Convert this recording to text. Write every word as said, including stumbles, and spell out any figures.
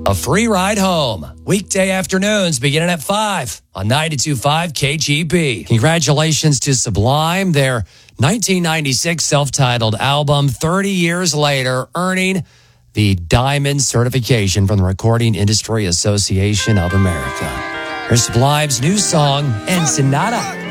A Free Ride Home. Weekday afternoons beginning at five on ninety-two point five K G B. Congratulations to Sublime, their nineteen ninety-six self-titled album, thirty years later, earning the Diamond certification from the Recording Industry Association of America. Here's Sublime's new song, Ensenada.